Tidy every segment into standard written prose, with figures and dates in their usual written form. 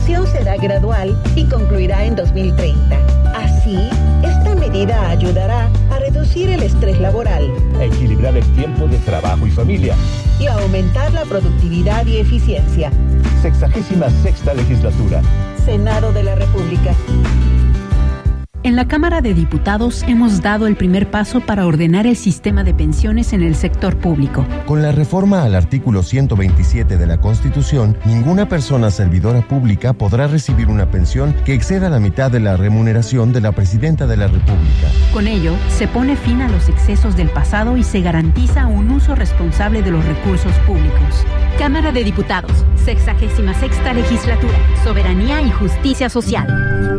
vacunación será gradual y concluirá en 2030. Así, esta medida ayudará a reducir el estrés laboral, a equilibrar el tiempo de trabajo y familia y a aumentar la productividad y eficiencia. 66ª Legislatura. Senado de la República. En la Cámara de Diputados hemos dado el primer paso para ordenar el sistema de pensiones en el sector público. Con la reforma al artículo 127 de la Constitución, ninguna persona servidora pública podrá recibir una pensión que exceda la mitad de la remuneración de la Presidenta de la República. Con ello, se pone fin a los excesos del pasado y se garantiza un uso responsable de los recursos públicos. Cámara de Diputados, 66ª Legislatura, Soberanía y Justicia Social.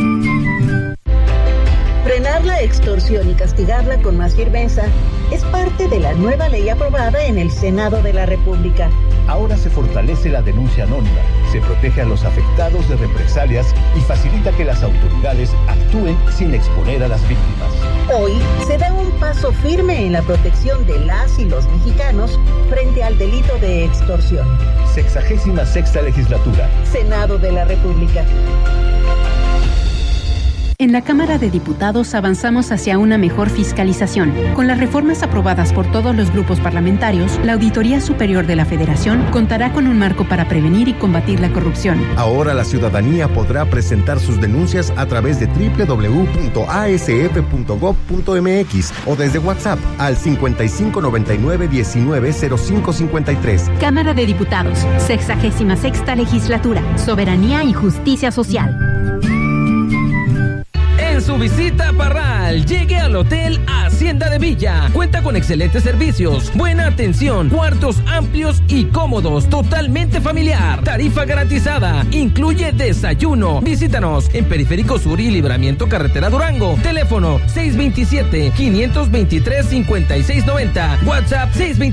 Frenar la extorsión y castigarla con más firmeza es parte de la nueva ley aprobada en el Senado de la República. Ahora se fortalece la denuncia anónima, se protege a los afectados de represalias y facilita que las autoridades actúen sin exponer a las víctimas. Hoy se da un paso firme en la protección de las y los mexicanos frente al delito de extorsión. 66ª Legislatura. Senado de la República. En la Cámara de Diputados avanzamos hacia una mejor fiscalización. Con las reformas aprobadas por todos los grupos parlamentarios, la Auditoría Superior de la Federación contará con un marco para prevenir y combatir la corrupción. Ahora la ciudadanía podrá presentar sus denuncias a través de www.asf.gov.mx o desde WhatsApp al 5599-190553. Cámara de Diputados, 66ª Legislatura, Soberanía y Justicia Social. En su visita a Parral, llegue al Hotel Hacienda de Villa. Cuenta con excelentes servicios, buena atención, cuartos amplios y cómodos, totalmente familiar. Tarifa garantizada, incluye desayuno. Visítanos en Periférico Sur y Libramiento Carretera Durango. Teléfono 627-523-5690. WhatsApp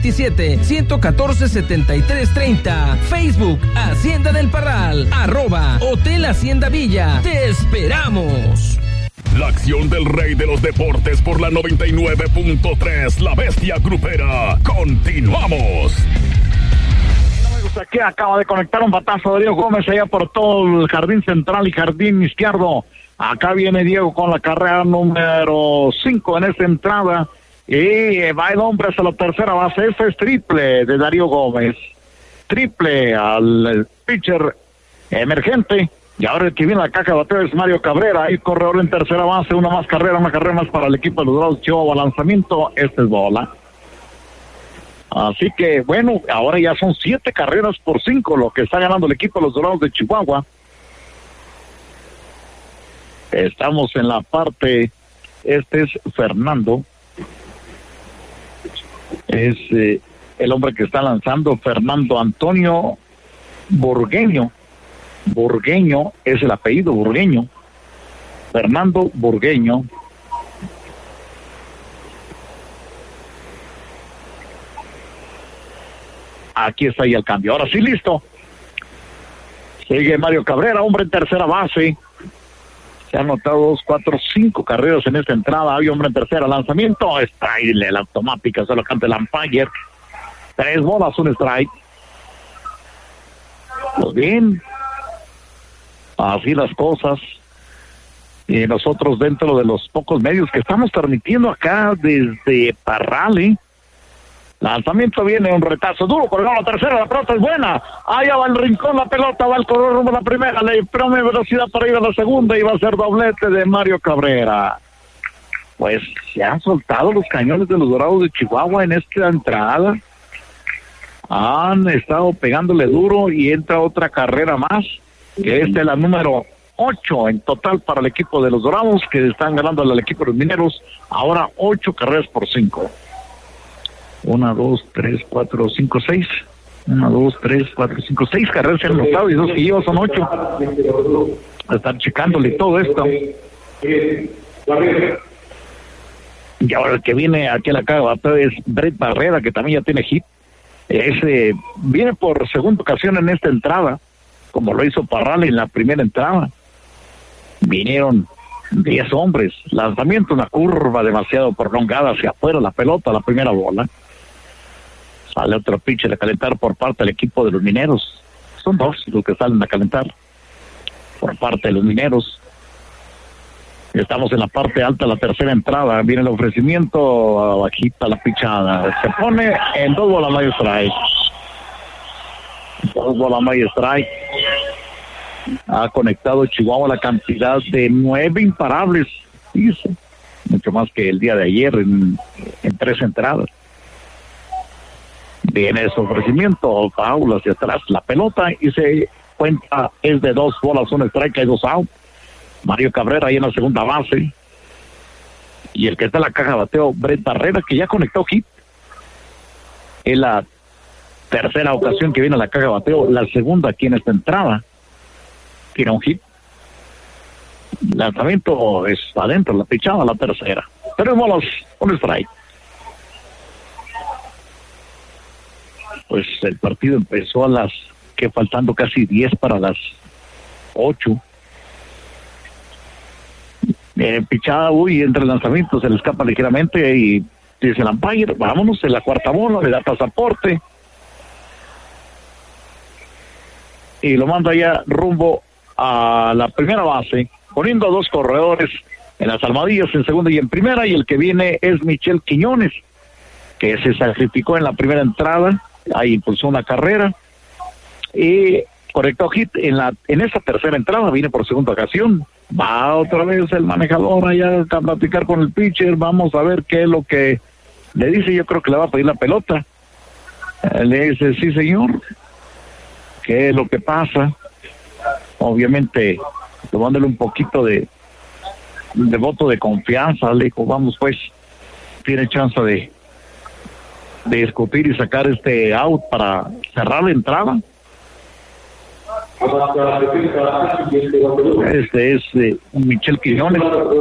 627-114-7330. Facebook Hacienda del Parral. @Hotel Hacienda Villa. Te esperamos. La acción del rey de los deportes por la 99.3, La Bestia Grupera. Continuamos. Aquí acaba de conectar un batazo de Diego Gómez allá por todo el jardín central y jardín izquierdo. Acá viene Diego con la carrera número 5 en esta entrada. Y va el hombre hasta la tercera base. Ese es triple de Darío Gómez. Triple al pitcher emergente. Y ahora el que viene a la caja de bateo es Mario Cabrera. Y corredor en tercera base. Una carrera más para el equipo de los Dorados de Chihuahua. Lanzamiento. Este es bola. Así que, bueno, ahora ya son 7 carreras por 5 lo que está ganando el equipo de los Dorados de Chihuahua. Estamos en la parte, este es Fernando. Es el hombre que está lanzando, Fernando Antonio Burgueño. Burgueño es el apellido, Burgueño. Fernando Burgueño. Aquí está ya el cambio. Ahora sí, listo. Sigue Mario Cabrera, hombre en tercera base. Se han anotado 2, 4, 5 carreras en esta entrada. Hay hombre en tercera. Lanzamiento. Strike, la automática. Se lo canta el umpire. 3 bolas, un strike. Pues bien. Así las cosas. Y nosotros dentro de los pocos medios que estamos transmitiendo acá desde Parral, lanzamiento viene un retazo duro, colgado a la tercera, la pelota es buena, allá va el rincón, la pelota va al corredor rumbo a la primera, le prome velocidad para ir a la segunda y va a ser doblete de Mario Cabrera. Pues se han soltado los cañones de los Dorados de Chihuahua en esta entrada, han estado pegándole duro y entra otra carrera más, que es de la número 8 en total para el equipo de los Dorados, que están ganando al equipo de los Mineros, ahora 8 carreras por 5. 1, 2, 3, 4, 5, 6. 1, 2, 3, 4, 5, 6 carreras se han anotado y 2 que lleva son 8. Están checándole todo esto. Y ahora el que viene aquí a la caja es Brett Barrera, que también ya tiene hit. Ese viene por segunda ocasión en esta entrada, como lo hizo Parral en la primera entrada. Vinieron 10 hombres. Lanzamiento, una curva demasiado prolongada hacia afuera, la pelota, la primera bola. Sale otro pitcher a calentar por parte del equipo de los Mineros. Son 2 los que salen a calentar. por parte de los Mineros. Estamos en la parte alta, la tercera entrada. Viene el ofrecimiento, bajita la pichada. Se pone en 2 bolas, no hay strike. 2 bolas, no hay strike. Ha conectado Chihuahua la cantidad de 9 imparables. Hizo mucho más que el día de ayer en 3 entradas. Viene ese ofrecimiento, foul hacia atrás, la pelota y se cuenta, es de 2 bolas, 1 strike, hay 2 out. Mario Cabrera ahí en la segunda base. Y el que está en la caja de bateo, Brett Barrera, que ya conectó hit. Es la tercera ocasión que viene a la caja de bateo, la segunda aquí en esta entrada. Tiene un hit. Lanzamiento es adentro, la pichada, la tercera. 3 bolas, 1 strike. Pues el partido empezó a las, que faltando casi 10 para las 8. Pichada, entre el lanzamiento se le escapa ligeramente y dice el umpire, vámonos en la cuarta bola, le da pasaporte y lo manda ya rumbo a la primera base, poniendo a 2 corredores en las almohadillas, en segunda y en primera, y el que viene es Michel Quiñones, que se sacrificó en la primera entrada, ahí impulsó una carrera y conectó hit en esa tercera entrada, viene por segunda ocasión. Va otra vez el manejador allá a platicar con el pitcher, vamos a ver qué es lo que le dice. Yo creo que le va a pedir la pelota. Le dice, sí señor, qué es lo que pasa. Obviamente tomándole un poquito de voto de confianza, le dijo, vamos pues, tiene chance de discutir y sacar este out para cerrar la entrada. Este es Michel Quiñones.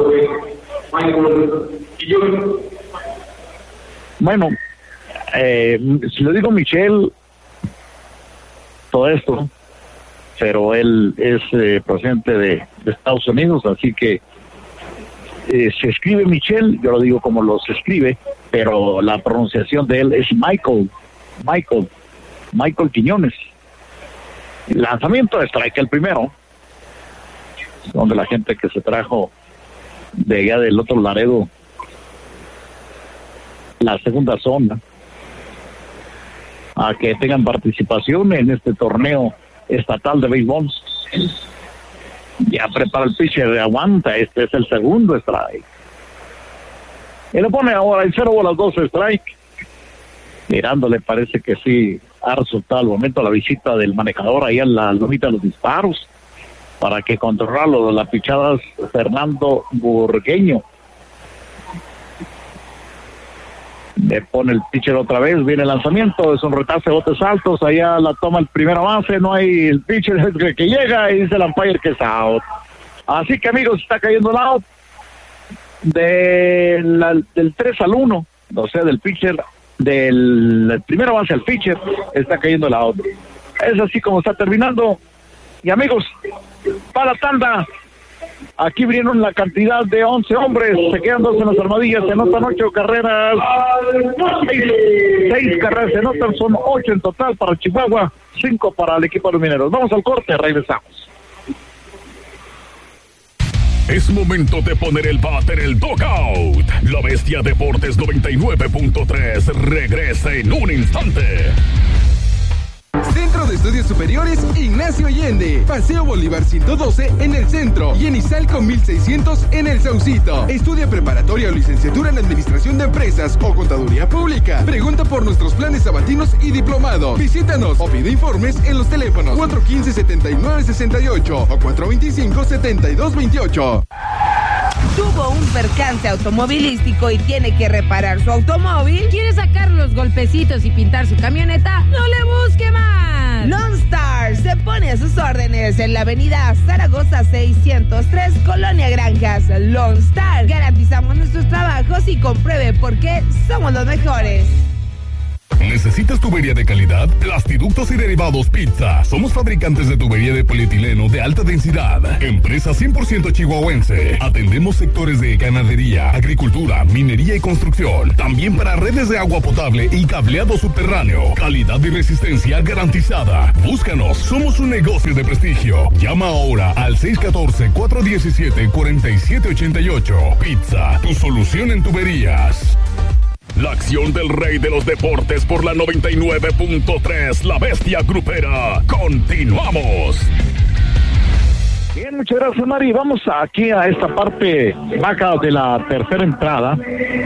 Bueno, si lo digo Michel, todo esto, pero él es procedente de Estados Unidos, así que se escribe Michel, yo lo digo como lo se escribe, pero la pronunciación de él es Michael Quiñones. Lanzamiento de strike, el primero, donde la gente que se trajo de allá del otro Laredo, la segunda zona, a que tengan participación en este torneo estatal de béisbol. Ya prepara el pitcher, aguanta, este es el segundo strike. Y lo pone ahora el 0 bolas 2 strike. Mirándole, parece que sí ha resultado al momento la visita del manejador ahí en la lomita de los disparos para que controlarlo. La pichada es Fernando Burgueño. Le pone el pitcher otra vez, viene el lanzamiento, es un retazo de botes altos, allá la toma el primera base, no hay el pitcher que llega y dice el umpire que es out. Así que amigos, está cayendo el out del 3-1, o sea, del pitcher, del primera base al pitcher, está cayendo el out. Es así como está terminando. Y amigos, para la tanda, aquí vinieron la cantidad de 11 hombres, se quedan 2 en las armadillas, se anotan 8 carreras, 6 carreras se anotan, son 8 en total para Chihuahua, 5 para el equipo de los Mineros. Vamos al corte, regresamos. Es momento de poner el bat en el dugout. La Bestia Deportes 99.3 regresa en un instante. Centro de Estudios Superiores Ignacio Allende, Paseo Bolívar 112 en el centro y en Izalco 1600 en el Saucito. Estudia preparatoria o licenciatura en Administración de Empresas o Contaduría Pública. Pregunta por nuestros planes sabatinos y diplomado. Visítanos o pide informes en los teléfonos 415-7968 o 425-7228. Tuvo un percance automovilístico y tiene que reparar su automóvil. ¿Quiere sacar los golpecitos y pintar su camioneta? ¡No le busque más! Lone Star se pone a sus órdenes en la avenida Zaragoza 603, Colonia Granjas. Lone Star. Garantizamos nuestros trabajos y compruebe por qué somos los mejores. ¿Necesitas tubería de calidad? Plastiductos y derivados Pizza. Somos fabricantes de tubería de polietileno de alta densidad. Empresa 100% chihuahuense. Atendemos sectores de ganadería, agricultura, minería y construcción. También para redes de agua potable y cableado subterráneo. Calidad y resistencia garantizada. Búscanos. Somos un negocio de prestigio. Llama ahora al 614-417-4788. Pizza, tu solución en tuberías. La acción del rey de los deportes por la 99.3, La Bestia Grupera. Continuamos. Bien, muchas gracias, Mari. Vamos aquí a esta parte baja de la tercera entrada.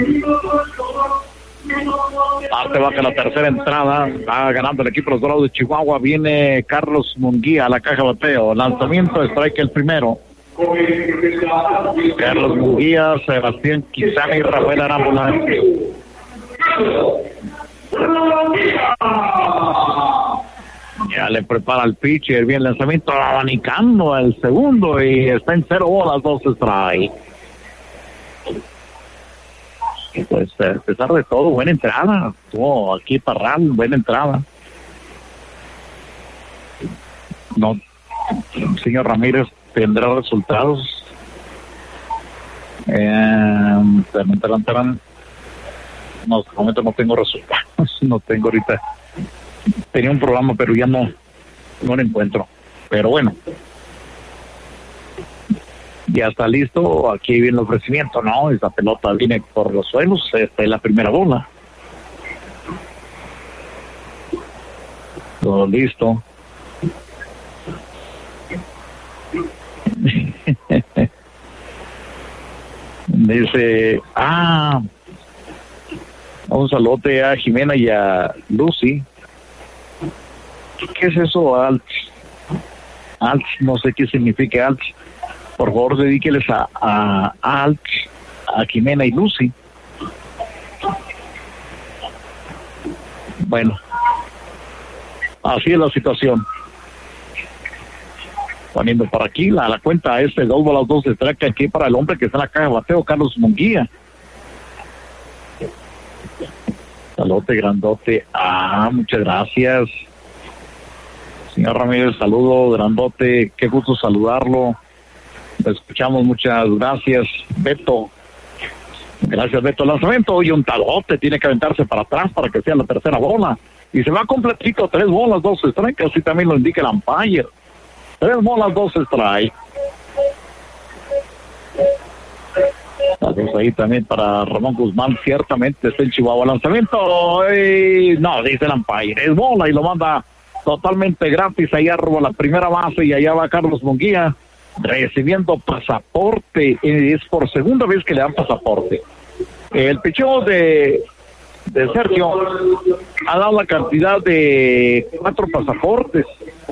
Parte baja de la tercera entrada. Va ganando el equipo de los Dorados de Chihuahua. Viene Carlos Munguía a la caja de bateo. Lanzamiento, strike el primero. Carlos Munguía, Sebastián Quintana y Rafael Arámbula. Ya le prepara el pitcher, bien lanzamiento, abanicando el segundo y está en 0 bolas, 2 strike. Pues a pesar de todo, buena entrada. Tuvo aquí Parral, buena entrada. No, señor Ramírez tendrá resultados. No, de momento no tengo resultados. No tengo ahorita. Tenía un programa, pero ya no lo encuentro. Pero bueno, ya está listo. Aquí viene el ofrecimiento, ¿no? Esa pelota viene por los suelos. Esta es la primera bola. Todo listo. Dice, un saludote a Jimena y a Lucy. ¿Qué es eso, Alt? Alt, no sé qué significa Alt. Por favor, dedíqueles a Alt, a Jimena y Lucy. Bueno, así es la situación. Poniendo para aquí la cuenta 2 bolas 2 de strike aquí para el hombre que está en la caja de bateo, Carlos Munguía. Saludote grandote. Muchas gracias. Señor Ramírez, saludo grandote. Qué gusto saludarlo. Lo escuchamos, muchas gracias. Beto. Gracias, Beto. Lanzamiento y un talote. Tiene que aventarse para atrás para que sea la tercera bola. Y se va completito, 3 bolas, 2 strike. Así también lo indica el umpire. 3 bolas, 2 strike. Saludos ahí también para Ramón Guzmán. Ciertamente está en Chihuahua. Lanzamiento. No, dice el umpire. Es bola y lo manda totalmente gratis. Allá roba la primera base y allá va Carlos Munguía recibiendo pasaporte. Es por segunda vez que le dan pasaporte. El picheo de Sergio ha dado la cantidad de 4 pasaportes.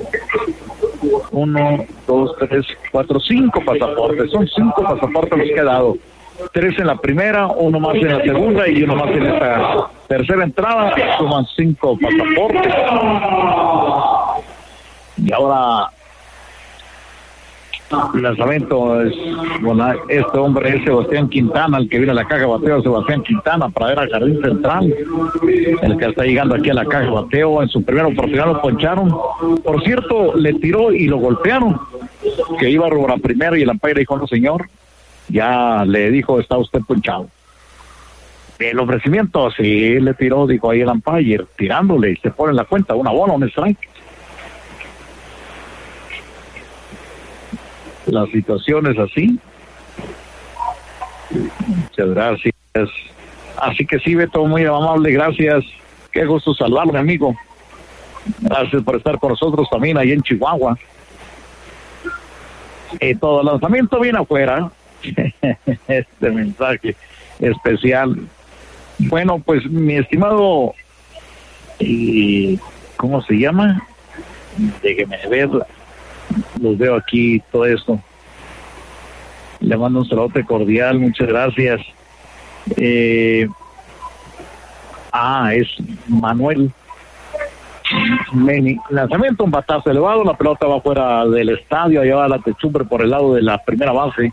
1, 2, 3, 4, 5 pasaportes. Son 5 pasaportes los que ha dado. 3 en la primera, 1 más en la segunda y 1 más en esta tercera entrada. Suman 5 pasaportes. Y ahora el lanzamiento es, bueno, este hombre es Sebastián Quintana, el que viene a la caja de bateo, Sebastián Quintana, para ver al jardín central, el que está llegando aquí a la caja de bateo. En su primera oportunidad lo poncharon, por cierto, le tiró y lo golpearon, que iba a robar a primero y el umpire dijo, no señor, ya le dijo, está usted ponchado. El ofrecimiento, sí, le tiró, dijo ahí el umpire, tirándole y se pone en la cuenta, 1 bola, 1 strike. La situación es así. Muchas gracias. Así que sí, Beto, muy amable, gracias. Qué gusto saludarlo, mi amigo. Gracias por estar con nosotros también ahí en Chihuahua. Todo el lanzamiento viene afuera. Este mensaje especial. Bueno, pues mi estimado, ¿cómo se llama? Déjeme ver. Los veo aquí, todo esto. Le mando un saludo cordial, muchas gracias. Es Manuel Meni. Lanzamiento, un batazo elevado, la pelota va fuera del estadio, allá va la techumbre por el lado de la primera base.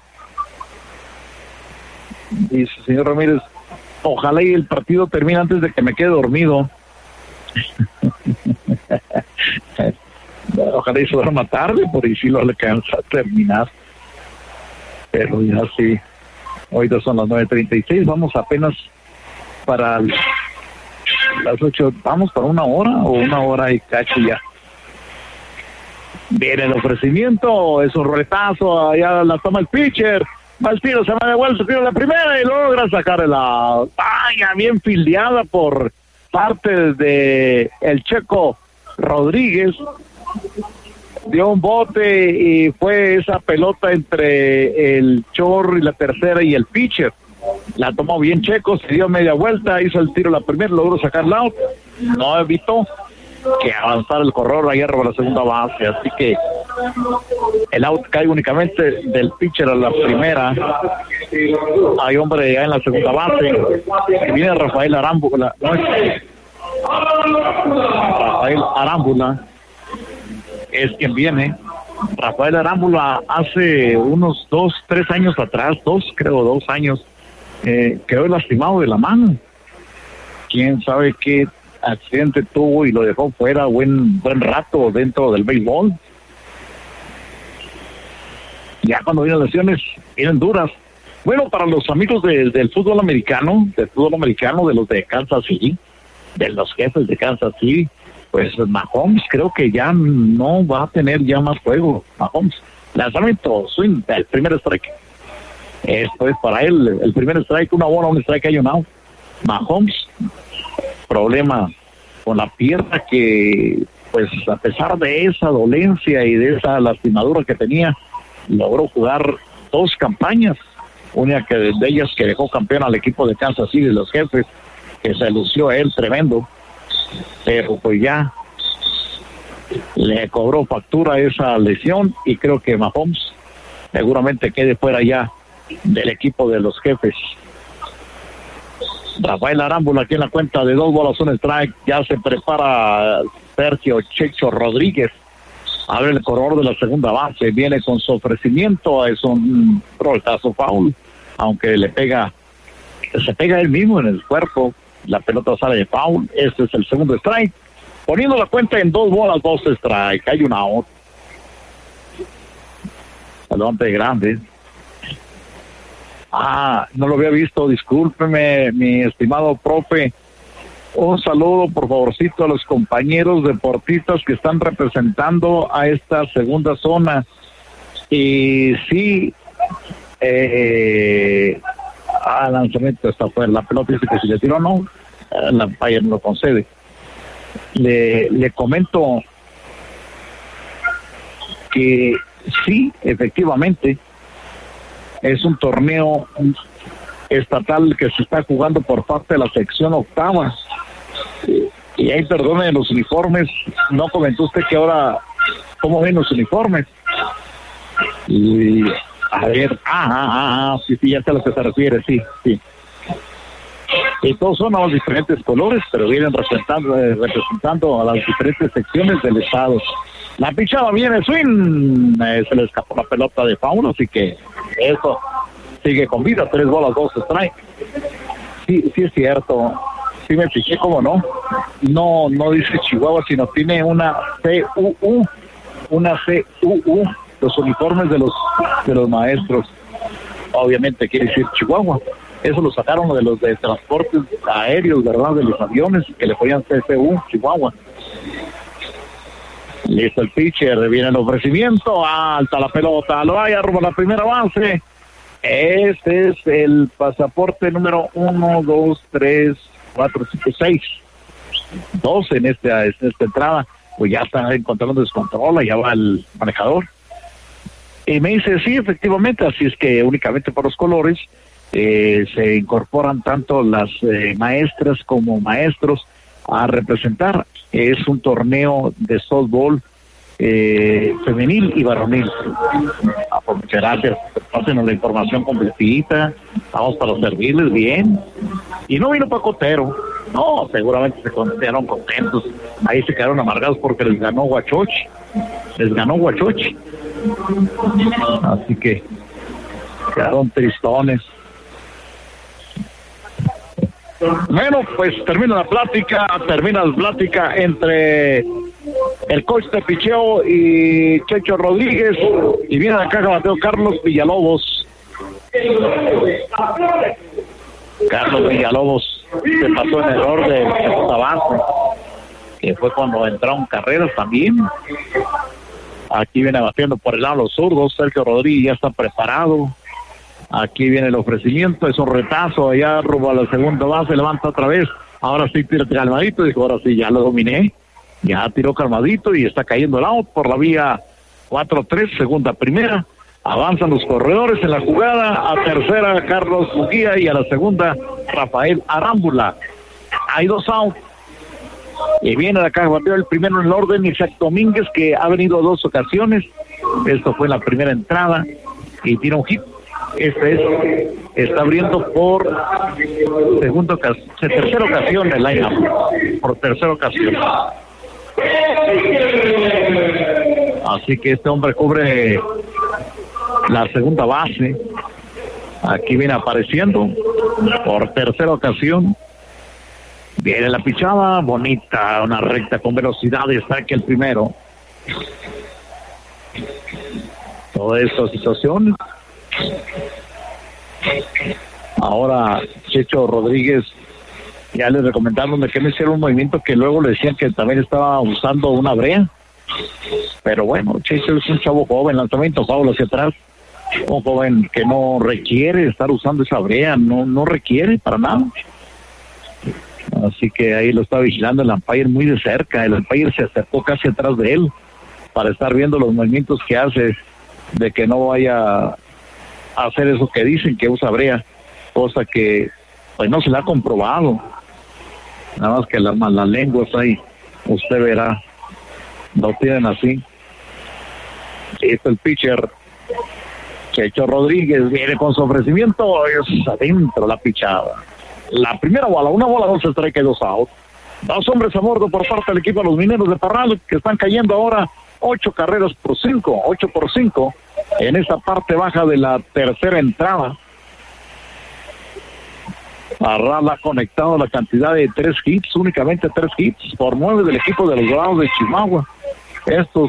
Dice señor Ramírez, ojalá y el partido termine antes de que me quede dormido. Ojalá y se duerma tarde, por ahí sí lo alcanza a terminar. Pero ya sí, ahorita son las 9:36, vamos apenas para las 8, vamos para 1 hora o 1 hora y cacho ya. Viene el ofrecimiento, es un retazo, allá la toma el pitcher, va el tiro, se va de vuelta, tiro la primera y logra sacar la vaya bien fildeada por parte de el Checo Rodríguez. Dio un bote y fue esa pelota entre el short y la tercera y el pitcher. La tomó bien Checo, se dio media vuelta, hizo el tiro la primera, logró sacar la out, no evitó que avanzara el corredor allá arriba a la segunda base, así que el out cae únicamente del pitcher a la primera. Hay hombre ya en la segunda base, que viene Rafael Arámbula, Rafael Arámbula es quien viene. Rafael Arámbula hace unos 2 años atrás, 2 años, quedó lastimado de la mano. Quién sabe qué accidente tuvo y lo dejó fuera buen rato dentro del béisbol. Ya cuando vienen lesiones, vienen duras. Bueno, para los amigos del fútbol americano, de los de Kansas City, de los Jefes de Kansas City, pues Mahomes creo que ya no va a tener ya más juego. Mahomes, lanzamiento, swing, el primer strike. Esto es para él, el primer strike, una bola, un strike, hay un out. Mahomes, problema con la pierna que, pues a pesar de esa dolencia y de esa lastimadura que tenía, logró jugar 2 campañas, una de ellas que dejó campeón al equipo de Kansas City, de los Jefes, que se lució a él tremendo, pero pues ya le cobró factura esa lesión y creo que Mahomes seguramente quede fuera ya del equipo de los Jefes. Rafael Arámbula aquí en la cuenta de 2 bolas, un strike. Ya se prepara Sergio Checho Rodríguez a ver el corredor de la segunda base. Viene con su ofrecimiento, es un roletazo foul, aunque se pega él mismo en el cuerpo. La pelota sale de foul. Este es el segundo strike, poniendo la cuenta en 2 bolas, 2 strike. Hay una out. Adelante grande. No lo había visto, discúlpeme, mi estimado profe. Un saludo, por favorcito, a los compañeros deportistas que están representando a esta segunda zona. Y sí, lanzamiento está fuera. La pelota dice que si le tiró no, la Bayer no lo concede. Le comento que sí, efectivamente, es un torneo estatal que se está jugando por parte de la sección octava. Y ahí, perdone, los uniformes, no comentó usted que ahora, ¿cómo ven los uniformes? Y, a ver, sí, ya sé a lo que se refiere, sí. Y todos son a los diferentes colores, pero vienen representando a las diferentes secciones del estado. La pichada viene, swing, se le escapó la pelota de foul, así que eso sigue con vida, 3 bolas, 2 strike. Sí es cierto, sí me fijé, cómo no dice Chihuahua, sino tiene una CUU, los uniformes de los maestros, obviamente quiere decir Chihuahua. Eso lo sacaron de los de transportes aéreos, ¿verdad? De los aviones que le ponían CCU, Chihuahua. Listo el pitcher, viene el ofrecimiento, alta la pelota, lo hay, arroba la primera base. Este es el pasaporte número 1, 2, 3, 4, 5, 6. 12 en esta entrada. Pues ya está encontrando descontrol, ya va el manejador. Y me dice, sí, efectivamente, así es que únicamente por los colores se incorporan tanto las maestras como maestros a representar. Es un torneo de softball femenil y varonil. Muchas gracias. Pásenos la información completita. Vamos para servirles bien. Y no vino pacotero. No, seguramente se quedaron contentos. Ahí se quedaron amargados porque les ganó Huachochi. Así que quedaron tristones. Bueno, pues termina la plática entre el coach de picheo y Checho Rodríguez, y viene acá el bateo Carlos Villalobos. Carlos Villalobos se pasó en error de segunda base, que fue cuando entraron carreras también. Aquí viene batiendo por el lado los zurdos, Sergio Rodríguez ya está preparado. Aquí viene el ofrecimiento, es un retazo allá rumbo a la segunda base, levanta otra vez. Ahora sí tira calmadito, dijo, ahora sí ya lo dominé. Ya tiró calmadito y está cayendo el out por la vía 4-3, segunda primera. Avanzan los corredores en la jugada, a tercera Carlos Munguía y a la segunda Rafael Arámbula. Hay 2 outs. Y viene de acá, bateó el primero en el orden Isaac Domínguez, que ha venido 2 ocasiones. Esto fue en la primera entrada y tira un hit. Está abriendo por tercera ocasión el line-up. Por tercera ocasión. Así que este hombre cubre la segunda base. Aquí viene apareciendo por tercera ocasión. Viene la pichada, bonita, una recta con velocidad y está aquí el primero. Toda esta situación. Ahora Checho Rodríguez ya le recomendaron de que me hiciera un movimiento que luego le decían que también estaba usando una brea. Pero bueno, Checho es un chavo joven, lanzamiento Pablo hacia atrás. Un joven que no requiere estar usando esa brea, no requiere para nada. Así que ahí lo está vigilando el umpire muy de cerca. El umpire se acercó casi atrás de él para estar viendo los movimientos que hace, de que no vaya a hacer eso que dicen que usa brea, cosa que pues no se le ha comprobado. Nada más que las lenguas ahí, usted verá, lo tienen así. Este el pitcher Checho Rodríguez viene con su ofrecimiento, es adentro la pichada. La primera bola, 1 bola, 2 strike y 2 out. 2 hombres a bordo por parte del equipo de los Mineros de Parral, que están cayendo ahora 8 carreras por 5, 8 por 5 en esta parte baja de la tercera entrada. Parral ha conectado la cantidad de 3 hits, únicamente 3 hits por 9 del equipo de los Dorados de Chihuahua. Estos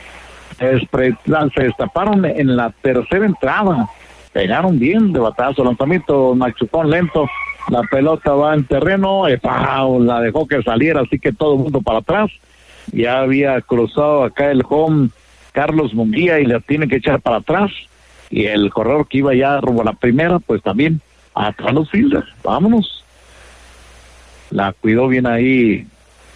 se destaparon en la tercera entrada, pegaron bien de batazo, lanzamiento machucón lento, la pelota va en terreno, la dejó que saliera, así que todo el mundo para atrás. Ya había cruzado acá el home Carlos Munguía y la tiene que echar para atrás, y el corredor que iba ya rumbo a la primera, pues también atrás los fielders, vámonos. La cuidó bien ahí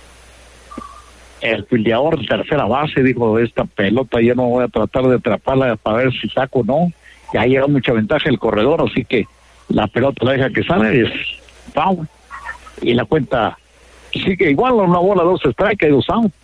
el fildeador de tercera base, dijo, esta pelota ya no voy a tratar de atraparla para ver si saco o no. Ya llega mucha ventaja el corredor, así que la pelota la deja que sale, es foul. Y la cuenta sigue igual, 1 bola, 2 strike y 2 out.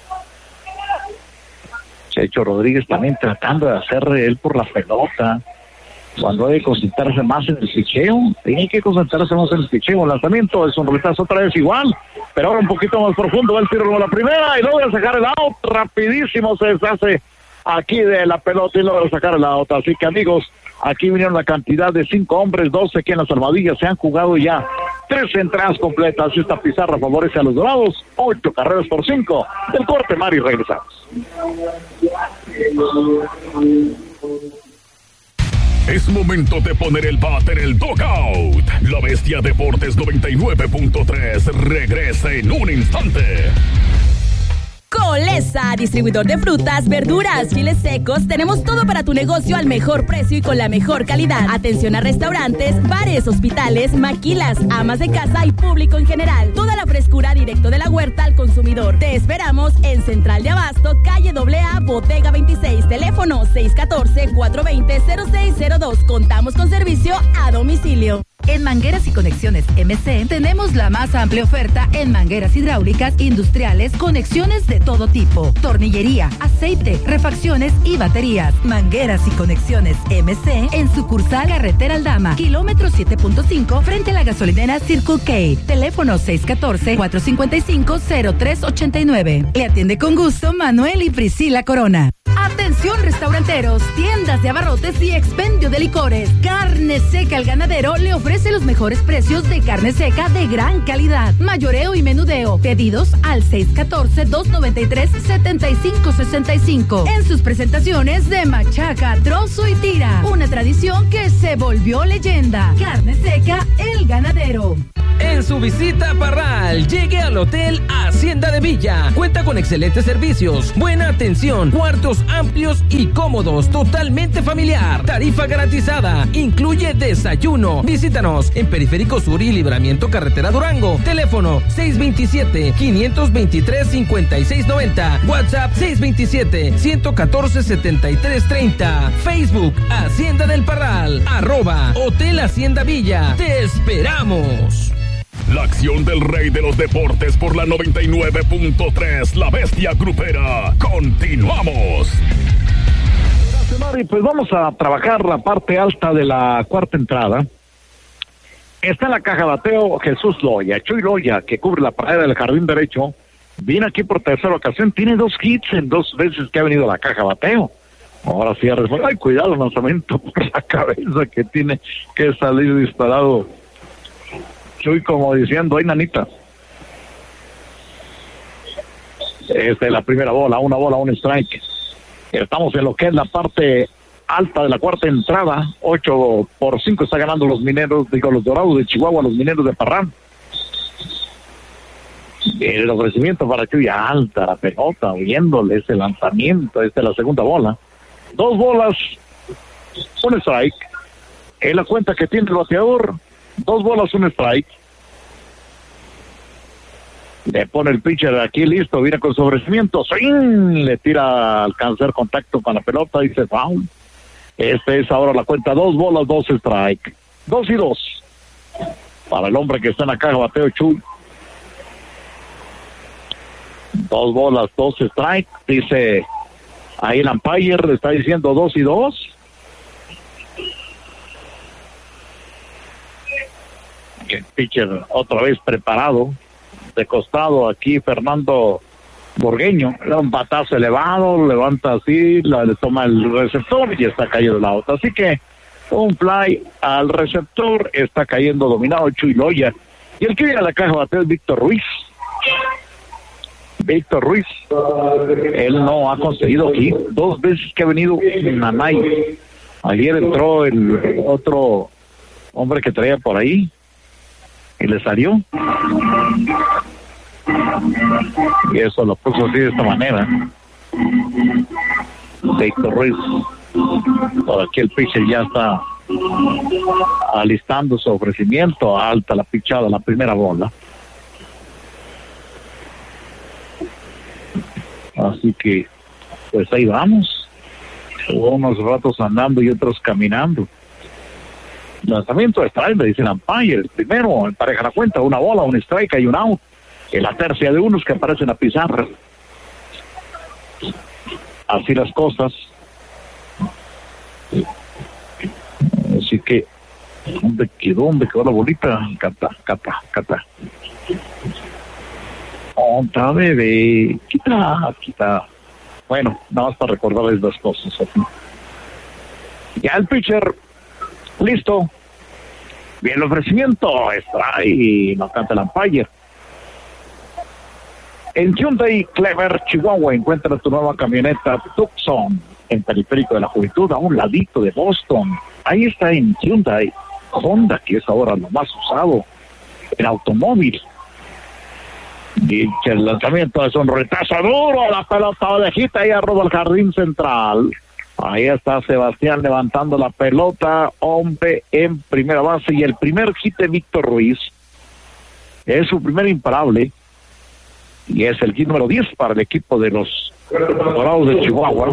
Checho Rodríguez también tratando de hacer él por la pelota, cuando hay que concentrarse más en el picheo. Tiene que concentrarse más en el picheo. El lanzamiento es un retazo otra vez igual, pero ahora un poquito más profundo. Va el tiro a la primera y logra sacar el out. Rapidísimo se deshace aquí de la pelota y logra sacar el out. Así que, amigos, aquí vinieron la cantidad de 5 hombres, 12 aquí en las armadillas. Se han jugado ya 3 entradas completas. Esta pizarra favorece a los Dorados. 8 carreras por 5. Del corte, Mari, regresamos. Es momento de poner el bat en el dugout. La Bestia Deportes 99.3 regresa en un instante. Colesa, distribuidor de frutas, verduras, chiles secos. Tenemos todo para tu negocio al mejor precio y con la mejor calidad. Atención a restaurantes, bares, hospitales, maquilas, amas de casa y público en general. Toda la frescura directo de la huerta al consumidor. Te esperamos en Central de Abasto, calle AA, Bodega 26. Teléfono 614-420-0602. Contamos con servicio a domicilio. En Mangueras y Conexiones MC tenemos la más amplia oferta en mangueras hidráulicas, industriales, conexiones de todo tipo, tornillería, aceite, refacciones y baterías. Mangueras y Conexiones MC en sucursal Carretera Aldama, kilómetro 7.5 frente a la gasolinera Circle K. Teléfono 614-455-0389. Le atiende con gusto Manuel y Priscila Corona. Atención restauranteros, tiendas de abarrotes y expendio de licores. Carne Seca El Ganadero le ofrece los mejores precios de carne seca de gran calidad. Mayoreo y menudeo. Pedidos al 614-293-7565. En sus presentaciones de machaca, trozo y tira. Una tradición que se volvió leyenda. Carne Seca El Ganadero. En su visita a Parral, llegue al Hotel Hacienda de Villa. Cuenta con excelentes servicios, buena atención, cuartos amplios y cómodos, totalmente familiar. Tarifa garantizada, incluye desayuno. Visítanos en Periférico Sur y Libramiento Carretera Durango. Teléfono 627-523-5690. WhatsApp 627-114-7330. Facebook Hacienda del Parral. @Hotel Hacienda Villa. Te esperamos. La acción del rey de los deportes por la 99.3, La Bestia Grupera. Continuamos. Gracias, Mari. Pues vamos a trabajar la parte alta de la cuarta entrada. Está en la caja bateo Jesús Loya, Chuy Loya, que cubre la pared del jardín derecho. Viene aquí por tercera ocasión, tiene 2 hits en 2 veces que ha venido a la caja bateo. Ahora sí, ay, cuidado el lanzamiento por la cabeza que tiene que salir disparado. Chuy como diciendo, ay, nanita. Esta es la primera bola, una strike. Estamos en lo que es la parte alta de la cuarta entrada. 8-5 está ganando los los Dorados de Chihuahua, los Mineros de Parral. El ofrecimiento para Chuy, alta la pelota, viéndole ese lanzamiento. Esta es la segunda bola. 2 bolas, un strike. Es la cuenta que tiene el bateador. 2 bolas, un strike. Le pone el pitcher aquí listo, viene con su ofrecimiento. ¡Swing! Le tira al alcanzar contacto con la pelota, dice foul. Este es ahora la cuenta, 2 bolas, 2 strike. 2-2. Para el hombre que está en la caja bateo, Chuy. 2 bolas, 2 strike. Dice ahí el umpire, le está diciendo 2-2. El pitcher otra vez preparado. De costado aquí Fernando Borgueño, le da un batazo elevado, levanta así, le toma el receptor y está cayendo la otra. Así que un fly al receptor, está cayendo dominado Chuy Loya. Y el que viene a la caja bateo es Víctor Ruiz. Víctor Ruiz, él no ha conseguido aquí 2 veces que ha venido Nanay. Ayer entró el otro hombre que traía por ahí y le salió. Y eso lo puso así de esta manera. Víctor Ruiz. Por aquí el pitcher ya está alistando su ofrecimiento. Alta la pichada, la primera bola. Así que pues ahí vamos. Hubo unos ratos andando y otros caminando. Lanzamiento de strike, le dice el umpire. El primero empareja la cuenta, 1 bola, 1 strike y 1 out. En la tercia de unos que aparecen en la pizarra. Así las cosas. Así que ¿dónde quedó la bolita? Cata. Otra bebé. Quita. Bueno, nada más para recordarles 2 cosas. Ya el pitcher listo. Bien el ofrecimiento. Está ahí. No canta el umpire. En Hyundai Clever, Chihuahua, encuentra tu nueva camioneta Tucson en Periférico de la Juventud, a un ladito de Boston. Ahí está en Hyundai. Honda, que es ahora lo más usado en automóvil. Y el lanzamiento es un retazo duro, la pelota ovejita y arroba al jardín central. Ahí está Sebastián levantando la pelota, hombre en primera base, y el primer hit de Víctor Ruiz es su primer imparable. Y es el hit número 10 para el equipo de los Dorados de Chihuahua.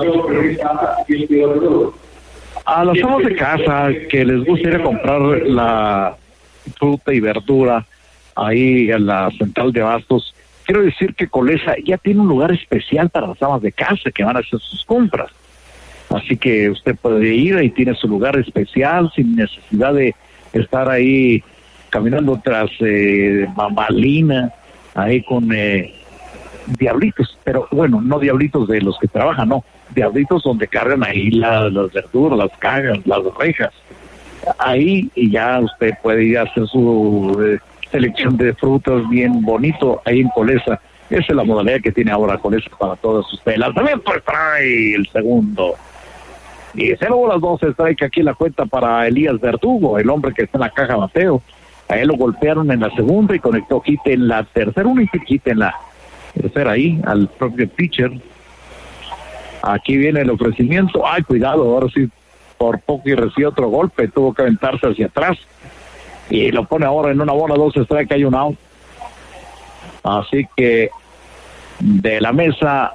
A las amas de casa que les gusta ir a comprar la fruta y verdura ahí en la central de abastos, quiero decir que Colesa ya tiene un lugar especial para las amas de casa que van a hacer sus compras. Así que usted puede ir y tiene su lugar especial sin necesidad de estar ahí caminando tras bambalina, ahí con diablitos, pero bueno, no diablitos de los que trabajan, no, diablitos donde cargan ahí las verduras, las cajas, las rejas. Ahí y ya usted puede ir a hacer su selección de frutas bien bonito ahí en Colesa. Esa es la modalidad que tiene ahora Colesa para todos ustedes. Lanzamiento strike, el segundo. Y 0-2 strike aquí en la cuenta para Elías Verdugo, el hombre que está en la caja bateo. A él lo golpearon en la segunda y conectó hit en la tercera, un hit en la tercera ahí, al propio pitcher. Aquí viene el ofrecimiento. Ay, cuidado, ahora sí, por poco y recibe otro golpe, tuvo que aventarse hacia atrás. Y lo pone ahora en una bola, 2 strike, hay un out. Así que de la mesa,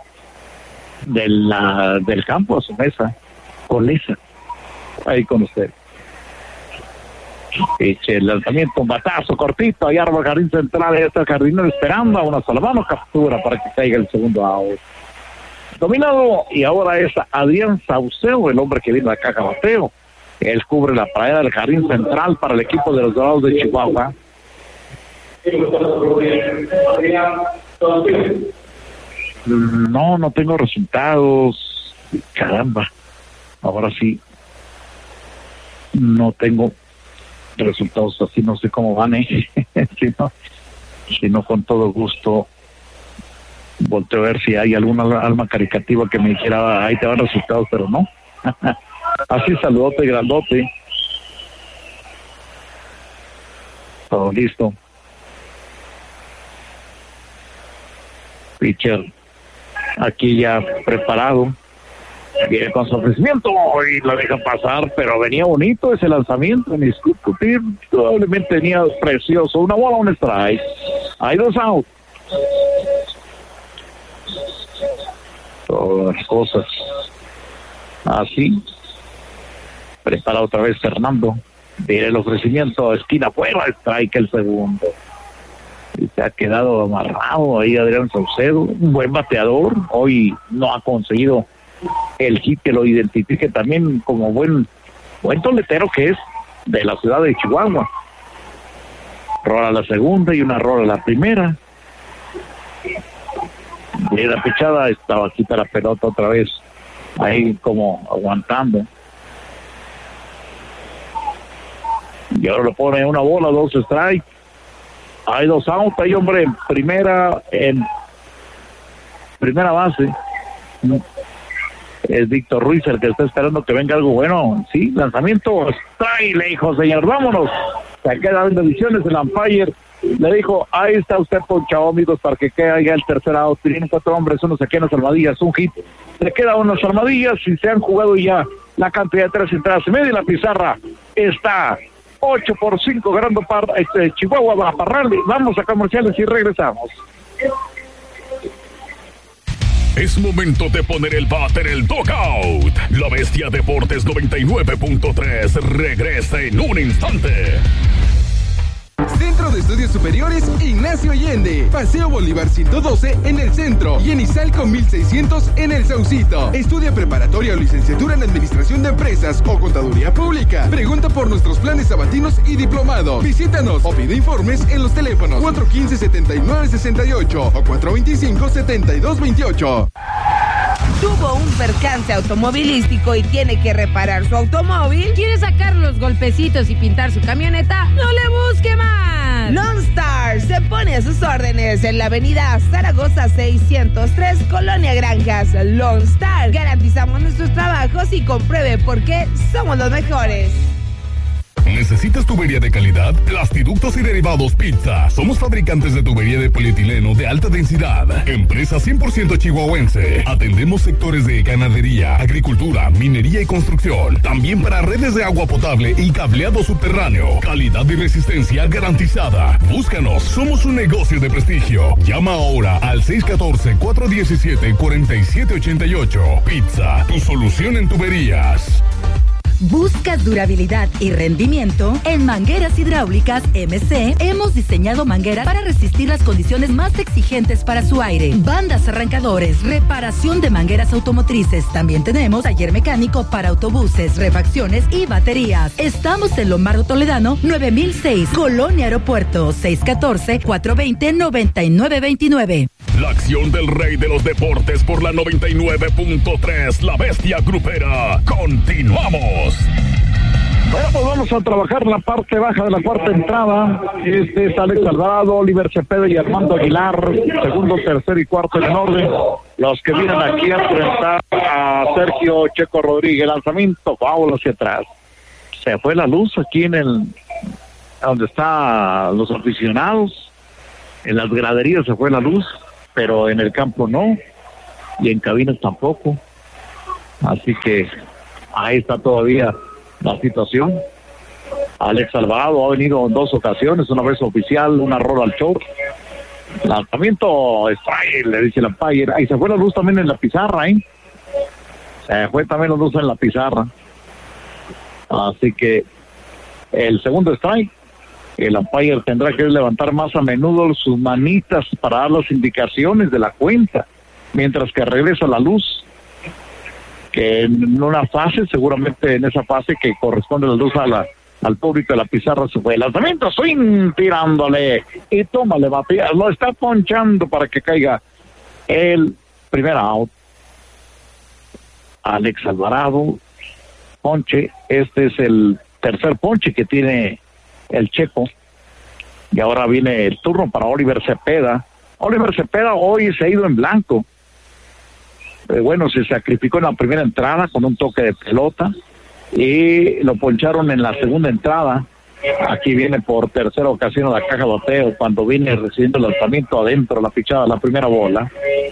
del campo a su mesa, Colesa, ahí con usted. Eche el lanzamiento, un batazo cortito, ahí arma el jardín central, ahí está el jardinero esperando a una sola mano, captura para que caiga el segundo out. Dominado, y ahora es Adrián Sauceo, el hombre que viene a la caja bateo. Él cubre la pradera del jardín central para el equipo de los Dorados de Chihuahua. No tengo resultados. Caramba. Ahora sí. No tengo resultados así, no sé cómo van, si no con todo gusto volteo a ver si hay alguna alma caricativa que me dijera ahí te van resultados, pero no. Así saludote, grandote. Todo listo. Pitcher aquí ya preparado, viene con su ofrecimiento y la deja pasar, pero venía bonito ese lanzamiento, ni discutir, probablemente venía precioso. Una bola, un strike, hay 2 out. Todas las cosas así. Prepara otra vez Fernando, viene el ofrecimiento, esquina fuera, strike el segundo. Y se ha quedado amarrado ahí Adrián Saucedo, un buen bateador. Hoy no ha conseguido el hit que lo identifique también como buen toletero que es de la ciudad de Chihuahua. Rola la segunda y una rola la primera. De la pichada estaba quita la pelota otra vez ahí como aguantando. Y ahora lo pone en una bola, 2 strikes. Hay 2 outs, hay hombre en primera base. Es Víctor Ruiz el que está esperando que venga algo bueno. Sí, lanzamiento está ahí lejos, señor. Vámonos. Se queda en bendiciones el umpire. Le dijo, ahí está usted ponchado, amigos, para que caiga el tercer out. Tienen 4 hombres, unos aquí en las armadillas, un hit. Se quedan unas armadillas y se han jugado ya la cantidad de 3 entradas y media. La pizarra está 8-5 ganando Chihuahua a Parral. Vamos a comerciales y regresamos. Es momento de poner el bat en el dugout. La Bestia Deportes 99.3 regresa en un instante. Centro de Estudios Superiores Ignacio Allende, Paseo Bolívar 112 en el centro y en Izalco 1600 en el Saucito. Estudia preparatoria o licenciatura en Administración de Empresas o Contaduría Pública. Pregunta por nuestros planes sabatinos y diplomados. Visítanos o pide informes en los teléfonos 415-7968 o 425-7228. Tuvo un percance automovilístico y tiene que reparar su automóvil. ¿Quiere sacar los golpecitos y pintar su camioneta? ¡No le busque más! Lone Star se pone a sus órdenes en la avenida Zaragoza 603, Colonia Granjas. Lone Star, garantizamos nuestros trabajos y compruebe por qué somos los mejores. ¿Necesitas tubería de calidad? Plastiductos y Derivados Pizza. Somos fabricantes de tubería de polietileno de alta densidad. Empresa 100% chihuahuense. Atendemos sectores de ganadería, agricultura, minería y construcción. También para redes de agua potable y cableado subterráneo. Calidad y resistencia garantizada. Búscanos. Somos un negocio de prestigio. Llama ahora al 614-417-4788. Pizza, tu solución en tuberías. ¿Buscas durabilidad y rendimiento? En Mangueras Hidráulicas MC hemos diseñado mangueras para resistir las condiciones más exigentes para su aire. Bandas arrancadores, reparación de mangueras automotrices. También tenemos taller mecánico para autobuses, refacciones y baterías. Estamos en Lombardo Toledano 9006, Colonia Aeropuerto 614-420-9929. La acción del rey de los deportes por la 99.3, La Bestia Grupera. Continuamos. Bueno, pues vamos a trabajar la parte baja de la cuarta entrada. Este es Alex Alvarado, Oliver Cepeda y Armando Aguilar. Segundo, tercero y cuarto en orden. Los que vienen aquí a enfrentar a Sergio Checo Rodríguez. Lanzamiento, foul hacia atrás. Se fue la luz aquí donde están los aficionados. En las graderías se fue la luz, pero en el campo no. Y en cabinas tampoco. Así que ahí está todavía la situación. Alex Alvarado ha venido en 2 ocasiones, una vez oficial, una rola al show. Lanzamiento strike, le dice el umpire. Ahí se fue la luz también en la pizarra, Se fue también la luz en la pizarra. Así que el segundo strike, el umpire tendrá que levantar más a menudo sus manitas para dar las indicaciones de la cuenta, mientras que regresa la luz. Que en una fase, seguramente en esa fase que corresponde la luz al público de la pizarra, se fue el lanzamiento, swing, tirándole, y tómale, Matías, lo está ponchando para que caiga el primer out. Alex Alvarado, ponche, este es el tercer ponche que tiene el Checo, y ahora viene el turno para Oliver Cepeda. Oliver Cepeda hoy se ha ido en blanco. Bueno, se sacrificó en la primera entrada con un toque de pelota y lo poncharon en la segunda entrada. Aquí viene por tercera ocasión a la caja de bateo cuando viene recibiendo el lanzamiento adentro, la pichada, la primera bola.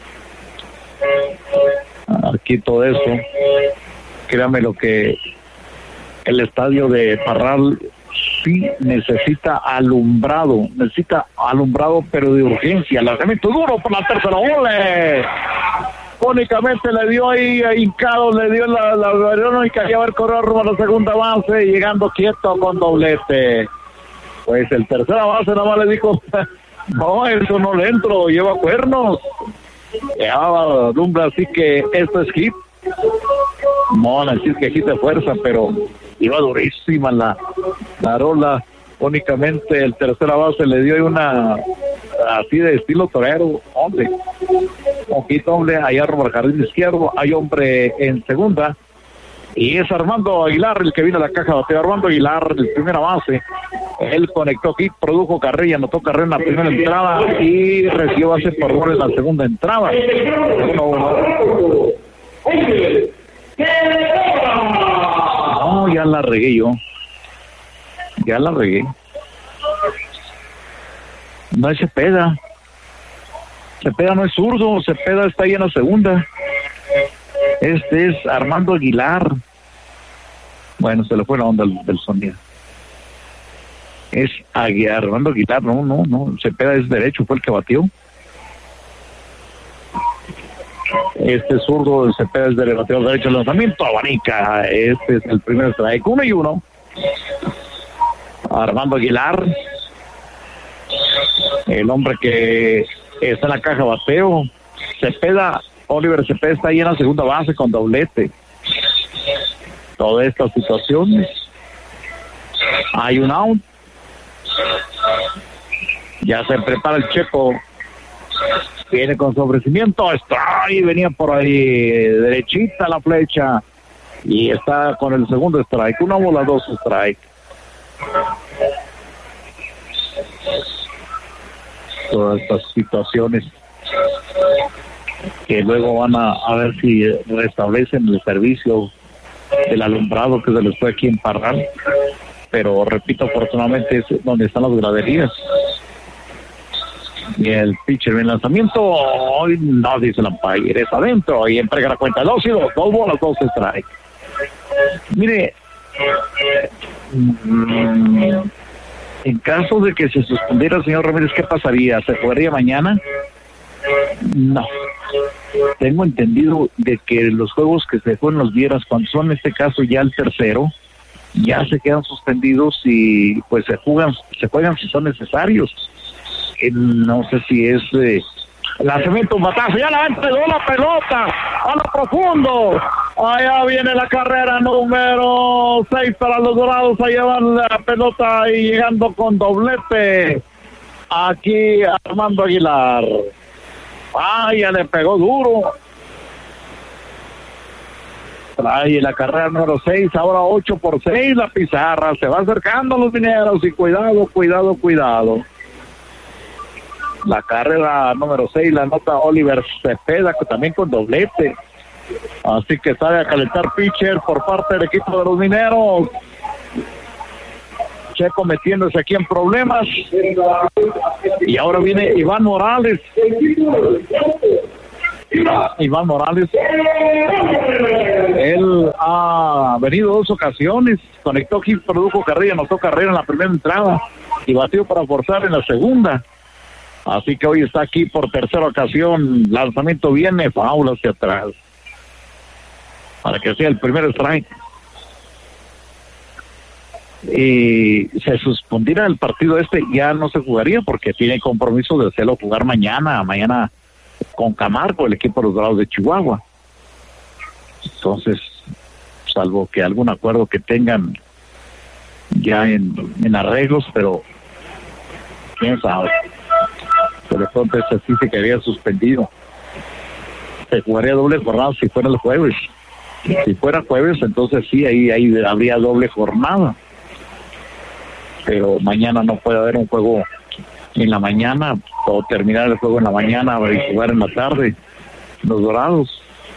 Aquí todo eso, créame lo que el estadio de Parral sí necesita alumbrado pero de urgencia. Lanzamiento duro por la tercera bola. Únicamente le dio ahí hincado, le dio la y quería ver correr rumbo a la segunda base, llegando quieto con doblete. Pues el tercera base nada más le dijo, no, eso no le entro, lleva cuernos. Llevaba alumbra, así que esto es hit. No van a decir que hit de fuerza, pero iba durísima la rola. Únicamente el tercera base le dio una así de estilo torero, hombre. Poquito hombre, allá rumbo al jardín izquierdo, hay hombre en segunda. Y es Armando Aguilar el que viene a la caja de bateo. Armando Aguilar, el primera base. Él conectó hit, produjo carrera, anotó carrera en la primera entrada y recibió base por gol en la segunda entrada. 1-1. No, ya la regué yo. Ya la regué. No es Cepeda. Cepeda no es zurdo. Cepeda está ahí en la segunda. Este es Armando Aguilar. Bueno, se le fue la onda del sonido. Es Armando Aguilar. No. Cepeda es derecho, fue el que batió. Este zurdo de Cepeda es de bateo derecho. El lanzamiento abanica. Este es el primer strike. 1-1. Armando Aguilar, el hombre que está en la caja bateo. Cepeda, Oliver Cepeda está ahí en la segunda base con doblete. Todas estas situaciones. Hay un out. Ya se prepara el Checo. Viene con su ofrecimiento. Está ahí, venía por ahí derechita la flecha. Y está con el segundo strike. 1 bola, 2 strike. Todas estas situaciones que luego van a ver si restablecen el servicio del alumbrado que se les fue aquí en Parral, pero repito, afortunadamente es donde están las graderías. Y el pitcher en lanzamiento hoy no, dice el umpire, es adentro y entrega la cuenta 2-2, 2 bolas, 2 strike. Mire, en caso de que se suspendiera el señor Ramírez, ¿qué pasaría? ¿Se jugaría mañana? No. Tengo entendido de que los juegos que se juegan los viernes, cuando son en este caso ya el tercero, ya se quedan suspendidos y pues se juegan si son necesarios. No sé si es lanzamiento, un batazo, ya la entregó la pelota a lo profundo. Allá viene la carrera número 6 para los Dorados. Ahí van la pelota y llegando con doblete. Aquí Armando Aguilar. Ya le pegó duro. Trae la carrera número 6, ahora 8-6 la pizarra. Se va acercando a los mineros y cuidado. La carrera número 6 la anota Oliver Cepeda, también con doblete. Así que sale a calentar pitcher por parte del equipo de los mineros. Checo metiéndose aquí en problemas. Y ahora viene Iván Morales. Él ha venido 2 ocasiones. Conectó hit, produjo carrera, anotó carrera en la primera entrada y batió para forzar en la segunda. Así que hoy está aquí por tercera ocasión. Lanzamiento viene, foul hacia atrás, para que sea el primer strike. Y se suspendiera el partido ya no se jugaría porque tiene compromiso de hacerlo jugar mañana con Camargo, el equipo de los Dorados de Chihuahua. Entonces, salvo que algún acuerdo que tengan ya en arreglos, pero quién sabe. Pero entonces sí se quedaría suspendido. Se jugaría doble jornada si fuera el jueves. Si fuera jueves, entonces sí, ahí habría doble jornada. Pero mañana no puede haber un juego en la mañana, o terminar el juego en la mañana y jugar en la tarde los Dorados.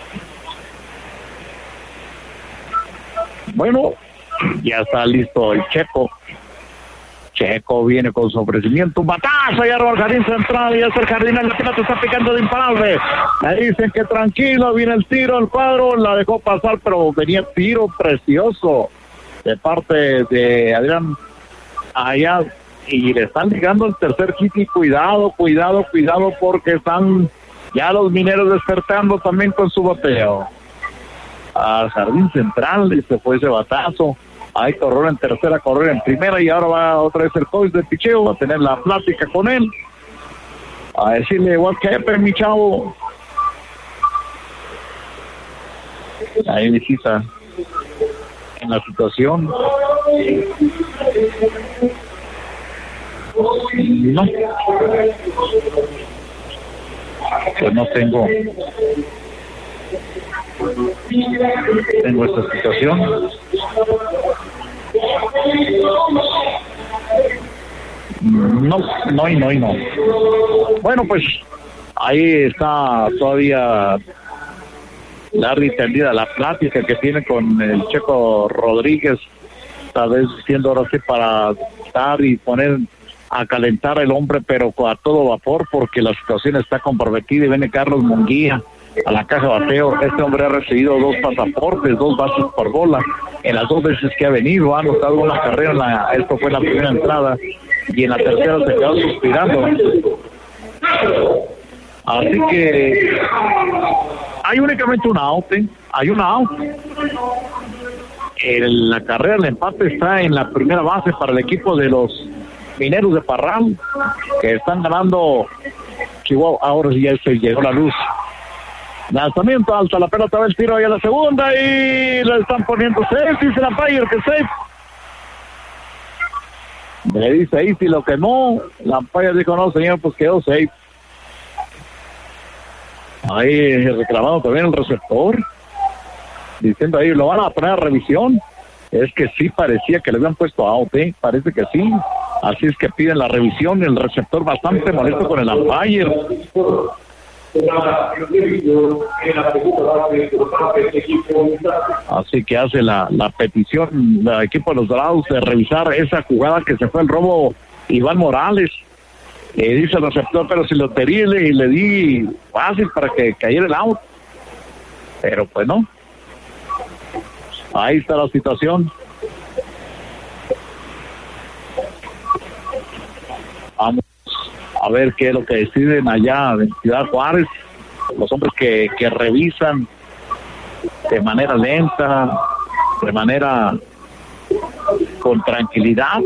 Bueno, ya está listo el Checo. Checo viene con su ofrecimiento, un batazo y arroba al jardín central, y es el jardinal, la pelota está picando de imparable. Le dicen que tranquilo, viene el tiro, el cuadro, la dejó pasar, pero venía tiro precioso de parte de Adrián allá, y le están llegando el tercer hit, y cuidado, porque están ya los mineros despertando también con su bateo. Al jardín central, y se fue ese batazo. Hay correr en tercera, correr en primera, y ahora va otra vez el coach de picheo, va a tener la plática con él, a decirle, what happened, mi chavo. Ahí visita en la situación. No, pues no tengo esta situación. No. Bueno, pues ahí está todavía Larry tendida la plática que tiene con el Checo Rodríguez, tal vez diciendo ahora sí para dar y poner a calentar el hombre, pero a todo vapor, porque la situación está comprometida, y viene Carlos Munguía a la caja de bateo. Este hombre ha recibido 2 pasaportes, 2 bases por bola en las 2 veces que ha venido, ha anotado una carrera esto fue la primera entrada, y en la tercera se quedó suspirando. Así que hay únicamente un out, hay un out. La carrera, el empate está en la primera base para el equipo de los Mineros de Parral, que están ganando Chihuahua. Ahora sí ya se llegó la luz. Lanzamiento alto, la pelota va el tiro ahí a la segunda, y le están poniendo safe, dice la Empire que safe. Le dice ahí si lo quemó, la Empire dijo no señor, pues quedó safe. Ahí reclamando también el receptor, diciendo ahí lo van a poner a revisión. Es que sí parecía que le habían puesto out, parece que sí. Así es que piden la revisión, el receptor bastante molesto con el umpire. Así que hace la petición del equipo de los Dorados de revisar esa jugada que se fue el robo Iván Morales. Dice el receptor, pero si lo tiré y le di fácil para que cayera el out. Pero pues no. Ahí está la situación. Vamos a ver qué es lo que deciden allá en Ciudad Juárez. Los hombres que revisan de manera lenta, de manera con tranquilidad.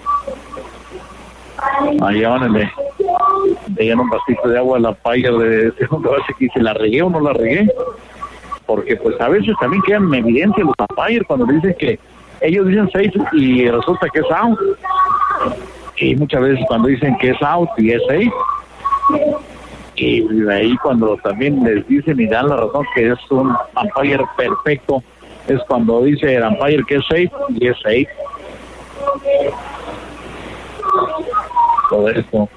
Allá van le llenan un vasito de agua a la paya de segundo base, que si la regué o no la regué, porque pues a veces también quedan en evidencia los umpires cuando dicen que ellos dicen safe y resulta que es out, y muchas veces cuando dicen que es out y es safe, Y de ahí cuando también les dicen y dan la razón que es un umpire perfecto, es cuando dice el umpire que es safe, y es safe. Todo esto.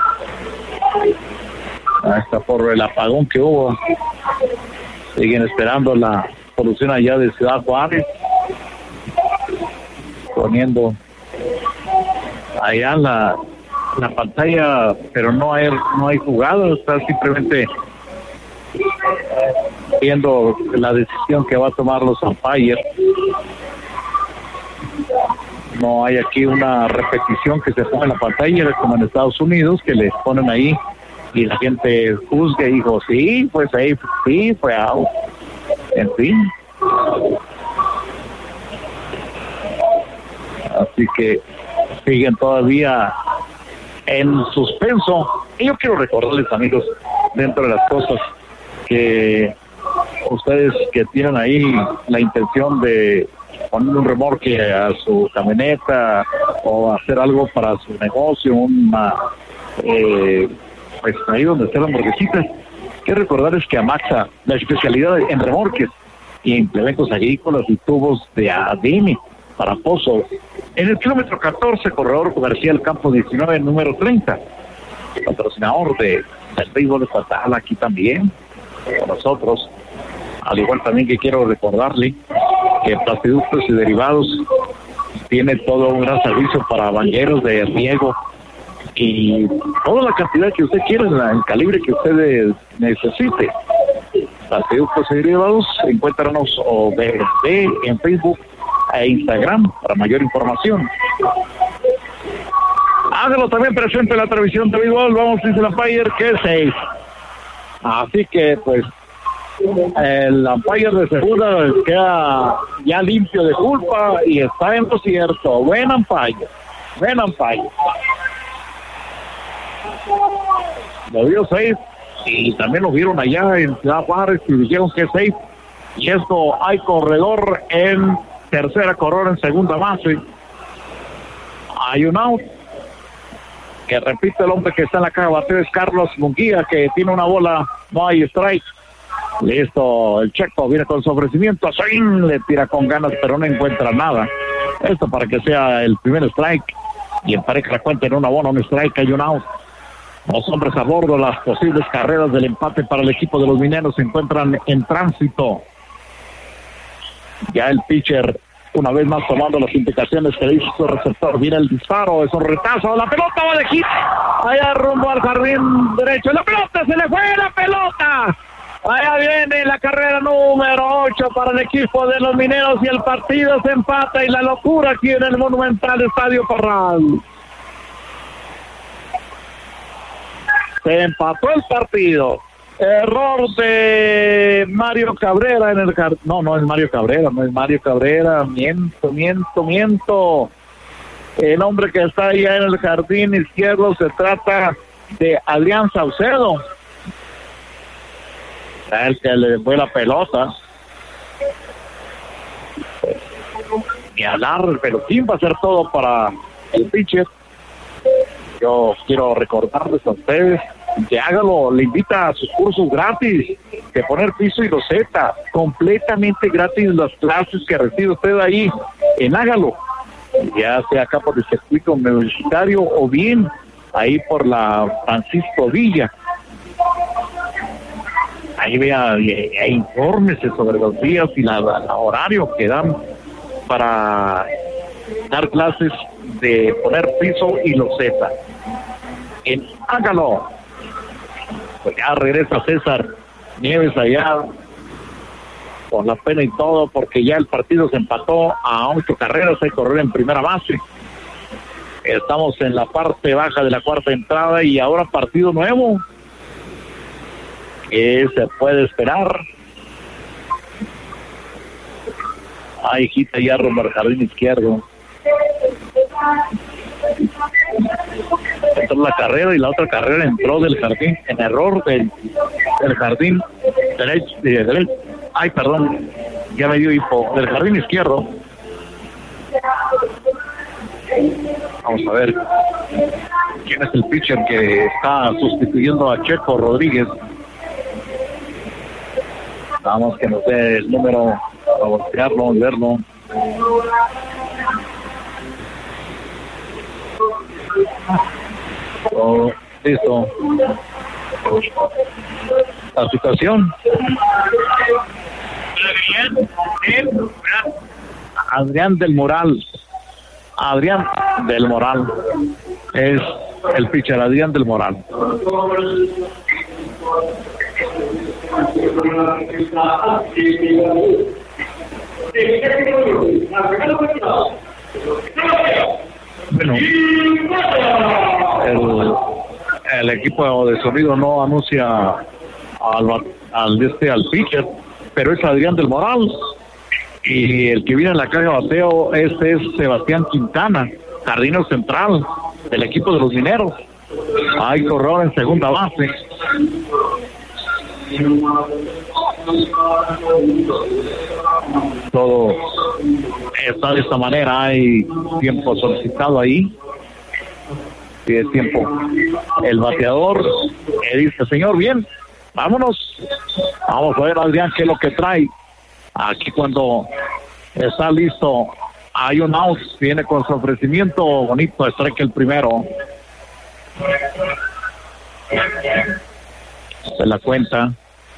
Hasta por el apagón que hubo. Siguen esperando la solución allá de Ciudad Juárez. Poniendo allá la pantalla, pero no hay jugada, está simplemente viendo la decisión que va a tomar los umpires. No hay aquí una repetición que se ponga en la pantalla como en Estados Unidos, que les ponen ahí y la gente juzga y dijo, sí, fue safe, sí, fue out. En fin. Así que siguen todavía en suspenso. Y yo quiero recordarles, amigos, dentro de las cosas que ustedes que tienen ahí la intención de poner un remolque a su camioneta o hacer algo para su negocio, pues ahí donde están las hamburguesitas, quiero recordarles que Amaxa, la especialidad en remolques y implementos agrícolas y tubos de ADM para pozos, en el kilómetro 14, corredor comercial Campo 19, número 30, patrocinador del béisbol estatal aquí también, con nosotros, al igual también que quiero recordarle que Plastiductos y Derivados tiene todo un gran servicio para banqueros de riego y toda la cantidad que usted quiera, el calibre que usted necesite. Plastiductos y Derivados, encuéntranos en Facebook e Instagram para mayor información. Hágalo también presente en la televisión de béisbol. Vamos, dice el umpire que es safe. Así que pues el umpire de segunda queda ya limpio de culpa y está en lo cierto. Buen umpire. Lo vio safe y también lo vieron allá en Ciudad Juárez y dijeron que es safe. Y esto hay corredor en tercera, corredor en segunda base. Hay un out. Que repite el hombre que está en la caja de bateo es Carlos Munguía, que tiene una bola, no hay strike. Listo, el Checo viene con su ofrecimiento, swing, le tira con ganas, pero no encuentra nada. Esto para que sea el primer strike y empareja la cuenta en una bola, un strike, hay un out. Los hombres a bordo, las posibles carreras del empate para el equipo de los mineros se encuentran en tránsito. Ya el pitcher, una vez más tomando las indicaciones que dice su receptor, viene el disparo, es un retazo, la pelota va de hit, allá rumbo al jardín derecho, la pelota, se le fue la pelota, allá viene la carrera número 8 para el equipo de los mineros y el partido se empata y la locura aquí en el monumental Estadio Parral. Se empató el partido. Error de Mario Cabrera en el jardín. No es Mario Cabrera. Miento. El hombre que está allá en el jardín izquierdo se trata de Adrián Saucedo. El que le fue la pelota. Y hablar el pelotín va a ser todo para el pitcher. Yo quiero recordarles a ustedes que Hágalo le invita a sus cursos gratis de poner piso y loseta, completamente gratis las clases que recibe usted ahí en Hágalo, ya sea acá por el circuito universitario o bien ahí por la Francisco Villa. Ahí vea e infórmese sobre los días y la horario que dan para dar clases de poner piso y loseta en Hágalo. Pues ya regresa César Nieves allá con la pena y todo, porque ya el partido se empató a 8 carreras, hay correr en primera base. Estamos en la parte baja de la cuarta entrada y ahora partido nuevo. ¿Qué se puede esperar? Ahí quita ya rumbo al jardín izquierdo. Entró la carrera y la otra carrera entró del jardín en error del jardín derecho. Ay, perdón, ya me dio hipo. Del jardín izquierdo. Vamos a ver. quién es el pitcher que está sustituyendo a Checo Rodríguez. Vamos que nos dé el número para voltearlo y verlo. Oh, listo. La situación. Adrián del Moral. Adrián del Moral es el pitcher, Adrián del Moral. Bueno, el equipo de sonido no anuncia al pitcher, pero es Adrián del Moral. Y el que viene en la caja de bateo, es Sebastián Quintana, jardinero central del equipo de los Mineros. Hay corredor en segunda base. Todo está de esta manera. Hay tiempo solicitado ahí. Tiene tiempo el bateador dice: señor, bien, vámonos. Vamos a ver, Adrián, qué es lo que trae. Aquí cuando está listo, hay un out, viene con su ofrecimiento bonito, strike el primero. Se la cuenta.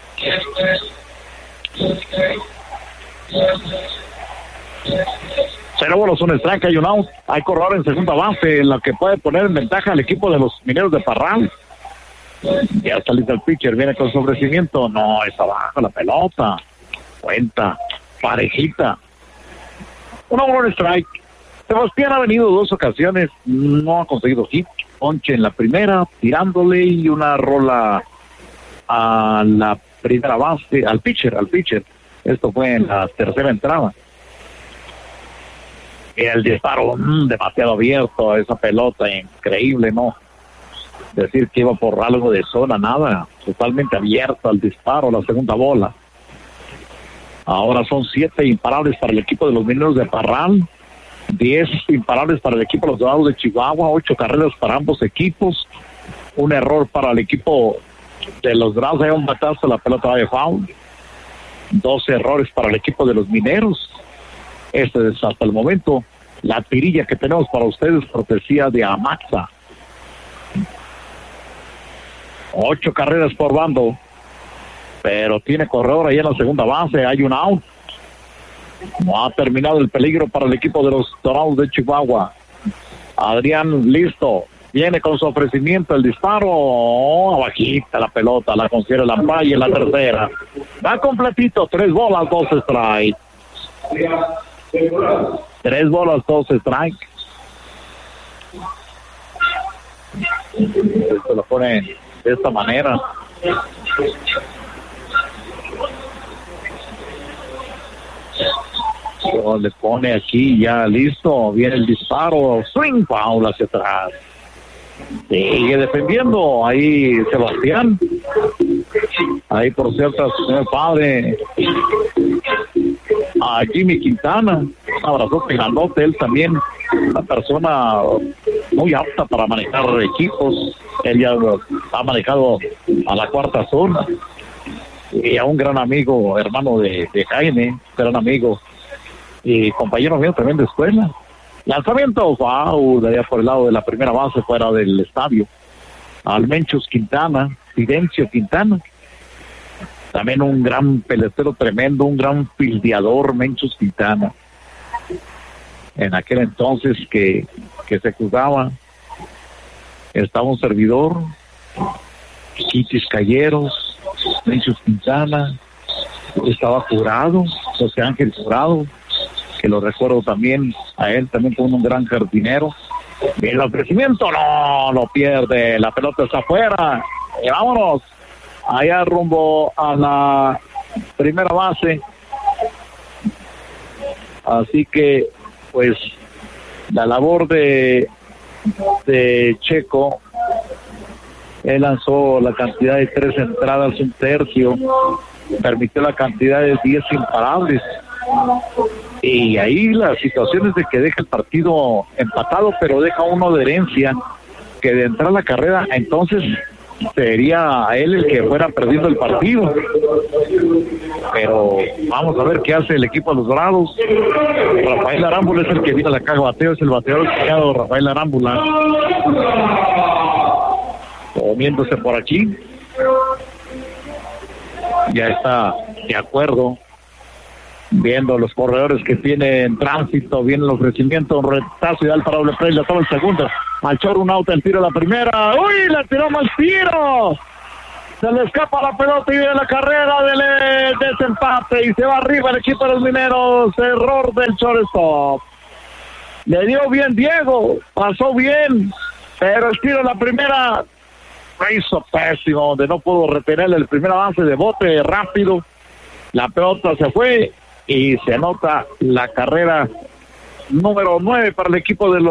Cero bolas, un strike, hay un out. Hay corredor en segunda base, en la que puede poner en ventaja al equipo de los Mineros de Parral. Ya está listo el pitcher, viene con su ofrecimiento. No, está abajo la pelota. Cuenta, parejita. Una bola strike. Sebastián ha venido 2 ocasiones, no ha conseguido hit. Ponche en la primera, tirándole, y una rola a la primera base, al pitcher. Esto fue en la tercera entrada. Y el disparo demasiado abierto a esa pelota, increíble, ¿no? Decir que iba por algo de zona, nada. Totalmente abierto al disparo, la segunda bola. Ahora son 7 imparables para el equipo de los Mineros de Parral, 10 imparables para el equipo de los Dorados de Chihuahua, 8 carreras para ambos equipos, un error para el equipo de los Dorados, hay un batazo, la pelota va de foul, 12 errores para el equipo de los Mineros. Este es hasta el momento la tirilla que tenemos para ustedes, cortesía de Amaxa. 8 carreras por bando, pero tiene corredor ahí en la segunda base, hay un out. No ha terminado el peligro para el equipo de los Dorados de Chihuahua. Adrián listo, viene con su ofrecimiento, el disparo, abajita la pelota, la considera el umpire en la tercera. Va completito, 3 bolas, 2 strikes. 3 bolas, 2 strikes. Esto lo pone de esta manera. Le pone aquí ya listo, viene el disparo, swing foul hacia atrás. Sigue defendiendo ahí Sebastián. Ahí por cierto, señor padre, a Jimmy Quintana, un abrazote grandote, él también, una persona muy apta para manejar equipos. Él ya ha manejado a la cuarta zona. Y a un gran amigo, hermano de Jaime, gran amigo y compañero mío también de escuela. Lanzamiento foul de allá por el lado de la primera base, fuera del estadio. Al Menchus Quintana, Fidencio Quintana, también un gran peletero tremendo, un gran fildeador, Menchus Quintana. En aquel entonces que se jugaba, estaba un servidor, Quitis Calleros, Menchus Quintana, estaba Jurado, José Ángel Jurado, que lo recuerdo también, a él también como un gran jardinero. Y el ofrecimiento no lo pierde, la pelota está afuera, y vámonos allá rumbo a la primera base. Así que pues la labor de Checo, él lanzó la cantidad de 3 entradas, un tercio, permitió la cantidad de 10 imparables. Y ahí la situación es de que deja el partido empatado, pero deja uno de herencia, que porque de entrar la carrera, entonces sería él el que fuera perdiendo el partido. Pero vamos a ver qué hace el equipo de los Dorados. Rafael Arámbula es el que viene a la caja de bateo, es el bateador designado, Rafael Arámbula. Comiéndose por aquí. Ya está de acuerdo. Viendo los corredores que tiene en tránsito, viene el ofrecimiento, un retazo ideal para doble play, le toma el segundo, al Chor un out, el tiro la primera, ¡uy! Le tiró mal tiro, se le escapa la pelota y viene la carrera del desempate y se va arriba el equipo de los Mineros, error del shortstop. Le dio bien Diego, pasó bien, pero el tiro la primera lo hizo pésimo, donde no pudo retener el primer avance de bote rápido, la pelota se fue y se anota la carrera número 9 para el equipo de los